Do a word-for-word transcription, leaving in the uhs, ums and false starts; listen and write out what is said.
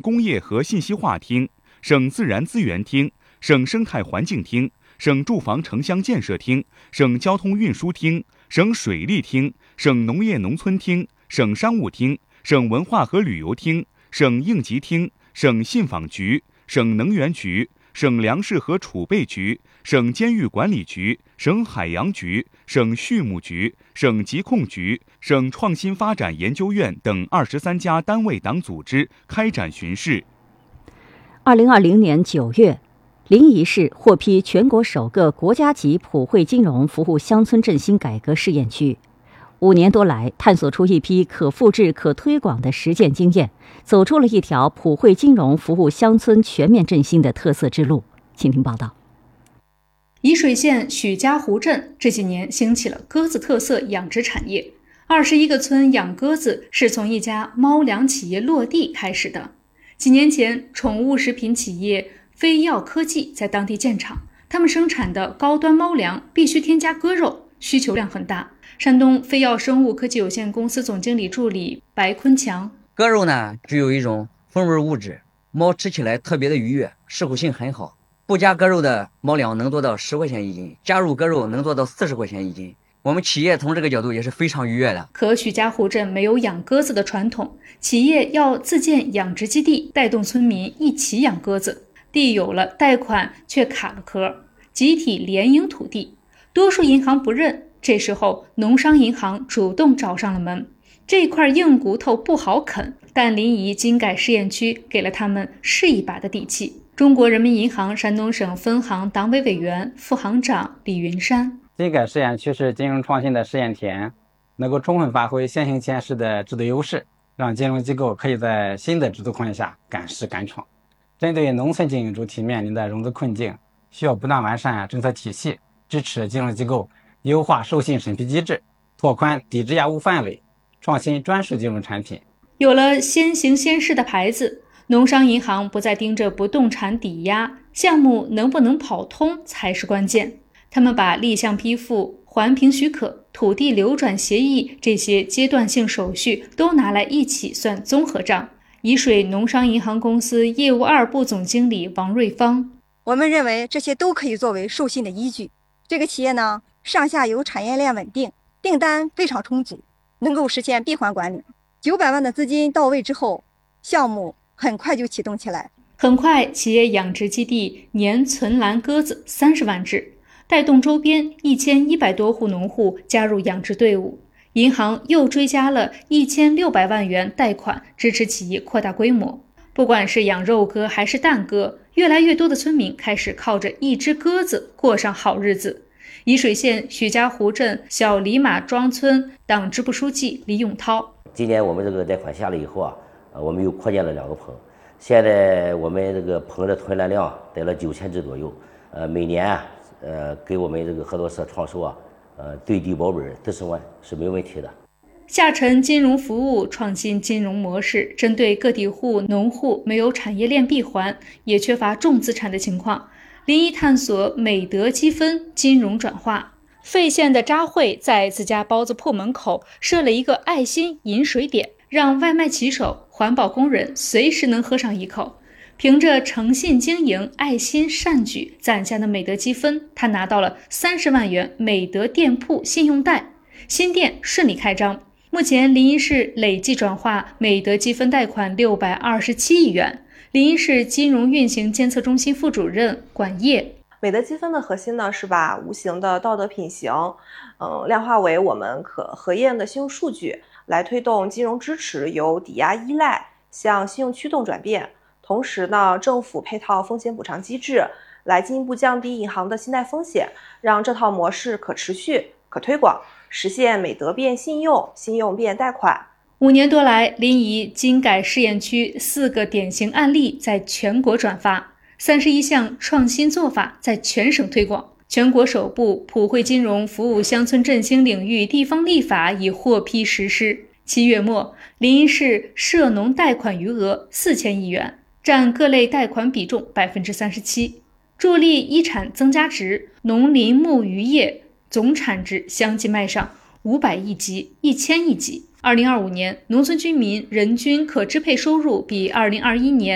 工业和信息化厅、省自然资源厅、省生态环境厅、省住房城乡建设厅、省交通运输厅、省水利厅、省农业农村厅、省商务厅、省文化和旅游厅、省应急厅、省信访局、省能源局、省粮食和储备局、省监狱管理局、省海洋局、省畜牧局、省疾控局、省创新发展研究院等二十三家单位党组织开展巡视。 二零二零年九月，临沂市获批全国首个国家级普惠金融服务乡村振兴改革试验区。五年多来，探索出一批可复制、可推广的实践经验，走出了一条普惠金融服务乡村全面振兴的特色之路。请听报道。 沂水县许家湖镇这几年兴起了鸽子特色养殖产业，二十一个村养鸽子是从一家猫粮企业落地开始的。几年前，宠物食品企业飞药科技在当地建厂，他们生产的高端猫粮必须添加鸽肉，需求量很大。山东飞药生物科技有限公司总经理助理白坤强： 鸽肉呢，具有一种风味物质，猫吃起来特别的愉悦，适口性很好。不加鸽肉的猫粮能做到十块钱一斤，加入鸽肉能做到四十块钱一斤。我们企业从这个角度也是非常愉悦的。 可许家湖镇没有养鸽子的传统，企业要自建养殖基地，带动村民一起养鸽子。地有了，贷款却卡了壳，集体联营土地，多数银行不认。这时候，农商银行主动找上了门。这块硬骨头不好啃，但临沂金改试验区给了他们试一把的底气。中国人民银行山东省分行党委委员、副行长李云山： 金改试验区是金融创新的试验田，能够充分发挥先行先试的制度优势，让金融机构可以在新的制度框架下敢试敢闯。针对农村经营主体面临的融资困境，需要不断完善政策体系，支持金融机构优化授信审批机制，拓宽抵质押物范围，创新专属金融产品。 有了先行先试的牌子，农商银行不再盯着不动产抵押，项目能不能跑通才是关键。他们把立项批复、环评许可、土地流转协议这些阶段性手续都拿来一起算综合账。沂水农商银行公司业务二部总经理王瑞芳： 我们认为这些都可以作为授信的依据。这个企业呢，上下游产业链稳定，订单非常充足，能够实现闭环管理。九百万的资金到位之后，项目很快就启动起来。 很快，企业养殖基地年存栏鸽子三十万只，带动周边一千一百多户农户加入养殖队伍。银行又追加了一千六百万元贷款，支持企业扩大规模。不管是养肉鸽还是蛋鸽，越来越多的村民开始靠着一只鸽子过上好日子。沂水县许家湖镇小李马庄村党支部书记李永涛： 今年我们这个贷款下来以后啊，我们又扩建了两个棚，现在我们这个棚的存栏量得了九千只左右。呃，每年啊，呃，给我们这个合作社创收啊，呃，对地保本得十万是没问题的。 下沉金融服务，创新金融模式，针对个体户、农户没有产业链闭环，也缺乏重资产的情况，临沂探索美德积分金融转化。费县的扎慧在自家包子铺门口设了一个爱心饮水点，让外卖骑手、环保工人随时能喝上一口。凭着诚信经营、爱心善举攒下的美德积分，他拿到了三十万元美德店铺信用贷，新店顺利开张。目前，临沂市累计转化美德积分贷款六百二十七亿元。临沂市金融运行监测中心副主任管叶： 美德积分的核心呢，是把无形的道德品行，嗯，量化为我们可核验的信用数据，来推动金融支持由抵押依赖向信用驱动转变。同时呢，政府配套风险补偿机制，来进一步降低银行的信贷风险，让这套模式可持续、可推广，实现美德变信用、信用变贷款。 五年多来，临沂金改试验区四个典型案例在全国转发，三十一项创新做法在全省推广。全国首部普惠金融服务乡村振兴领域地方立法已获批实施。七月末，临沂市涉农贷款余额四千亿元，占各类贷款比重百分之三十七，助力一产增加值，农林牧渔业总产值相继迈上五百亿级、一千亿级。二零二五年，农村居民人均可支配收入比二零二一年